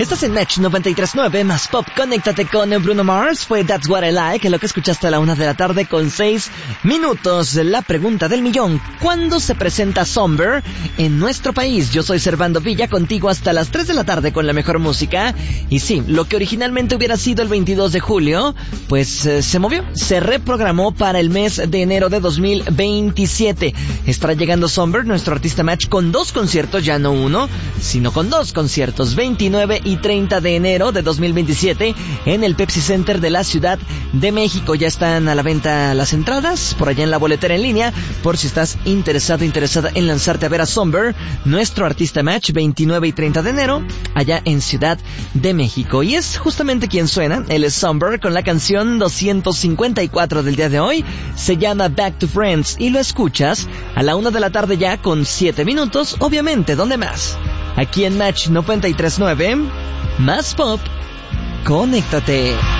Estás en Match 93.9 más Pop. Conéctate con Bruno Mars. Fue That's What I Like, lo que escuchaste a la 1 de la tarde con 6 minutos. La pregunta del millón: ¿cuándo se presenta Somber en nuestro país? Yo soy Servando Villa, contigo hasta las 3 de la tarde con la mejor música. Y sí, lo que originalmente hubiera sido el 22 de julio, pues se movió, se reprogramó para el mes de enero de 2027. Estará llegando Somber, nuestro artista Match, con 2 conciertos, ya no uno, sino con 2 conciertos, 29 y 30 de enero de 2027 en el Pepsi Center de la Ciudad de México. Ya están a la venta las entradas por allá en la boletera en línea, por si estás interesada en lanzarte a ver a Somber, nuestro artista Match, 29 y 30 de enero allá en Ciudad de México. Y es justamente quien suena, él es Somber, con la canción 254 del día de hoy. Se llama Back to Friends y lo escuchas a la 1 de la tarde ya con 7 minutos, obviamente. ¿Dónde más? Aquí en Match 93.9, más Pop. Conéctate.